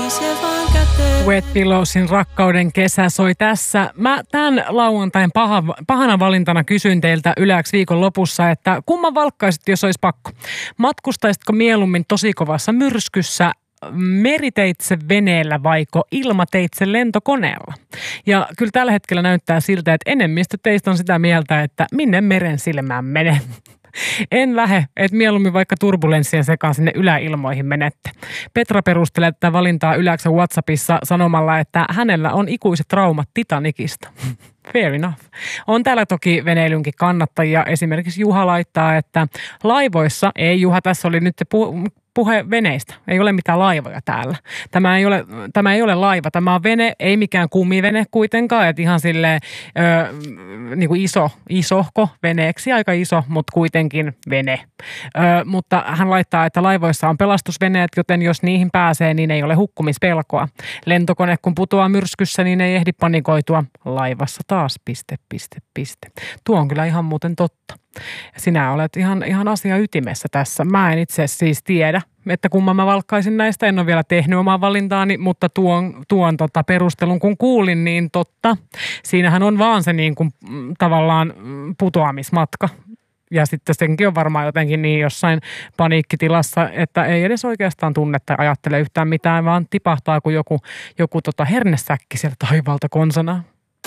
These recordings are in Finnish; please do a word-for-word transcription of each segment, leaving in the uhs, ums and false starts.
Wet Pillowsin Rakkauden kesä soi tässä. Mä tämän lauantain paha, pahana valintana kysyin teiltä Yle X viikon lopussa, että kumman valkkaisit, jos olisi pakko? Matkustaisitko mieluummin tosi kovassa myrskyssä meriteitse veneellä vaiko ilmateitse lentokoneella? Ja kyllä tällä hetkellä näyttää siltä, että enemmistö teistä on sitä mieltä, että minne meren silmään menee. En lähde, että mieluummin vaikka turbulenssien sekaan sinne yläilmoihin menette. Petra perustelee tätä valintaa Yle X:n WhatsAppissa sanomalla, että hänellä on ikuiset traumat Titanicista. Fair enough. On täällä toki veneilynkin kannattajia. Esimerkiksi Juha laittaa, että laivoissa, ei Juha, tässä oli nyt pu- puhe veneistä. Ei ole mitään laivoja täällä. Tämä ei ole, tämä ei ole laiva. Tämä on vene, ei mikään kumivene kuitenkaan. Että ihan silleen ö, niin kuin iso, isohko veneeksi, aika iso, mutta kuitenkin vene. Ö, mutta hän laittaa, että laivoissa on pelastusveneet, joten jos niihin pääsee, niin ei ole hukkumispelkoa. Lentokone kun putoaa myrskyssä, niin ei ehdi panikoitua. Laivassa taas piste, piste, piste. Tuo on kyllä ihan muuten totta. Sinä olet ihan, ihan asia ytimessä tässä. Mä en itse siis tiedä, että kumman mä valkkaisin näistä. En ole vielä tehnyt omaa valintaani, mutta tuon, tuon tota perustelun kun kuulin, niin totta. Siinähän on vaan se niin kuin, tavallaan putoamismatka. Ja sitten senkin on varmaan jotenkin niin jossain paniikkitilassa, että ei edes oikeastaan tunne tai ajattele yhtään mitään, vaan tipahtaa kuin joku, joku tota hernesäkki sieltä taivaalta konsana.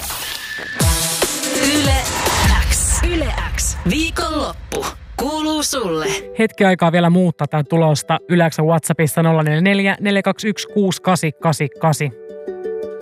Yle X. Yle X. Viikonloppu. Kuuluu sulle. Hetki aikaa vielä muuttaa tämän tulosta Yle X:n WhatsAppissa nolla neljä neljä, neljä kaksi yksi, kuusi kahdeksan kahdeksan kahdeksan.